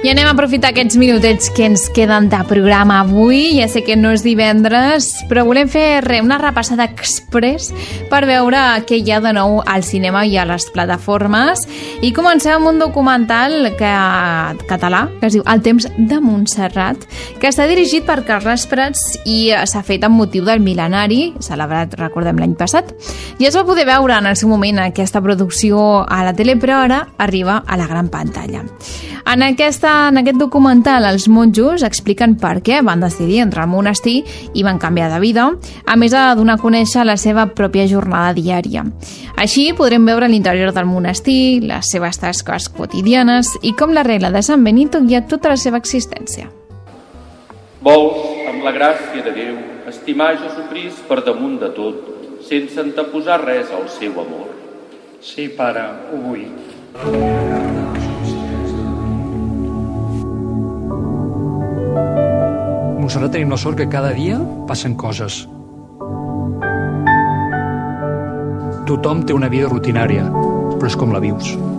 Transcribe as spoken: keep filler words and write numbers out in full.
I anem a aprofitar aquests minutets que ens queden de programa avui. Ja sé que no és divendres, però volem fer re, una repassada express per veure què hi ha de nou al cinema i a les plataformes. I comencem amb un documental que, català que es diu El temps de Montserrat, que està dirigit per Carles Prats i s'ha fet amb motiu del mil·lenari, celebrat, recordem, l'any passat. I es va poder veure en el seu moment aquesta producció a la tele, però ara arriba a la gran pantalla. En, aquesta, en aquest documental, els monjos expliquen per què van decidir entrar al monestir i van canviar de vida, a més de donar a conèixer la seva pròpia jornada diària. Així podrem veure l'interior del monestir, les seves tasques quotidianes i com la regla de Sant Benito guia tota la seva existència. Vols, amb la gràcia de Déu, estimar Jesucrist per damunt de tot, sense anteposar res al seu amor. Sí, pare, ho vull. A Montserrat tenim la sort que cada dia passen coses. Tothom té una vida rutinària, però és com la vius.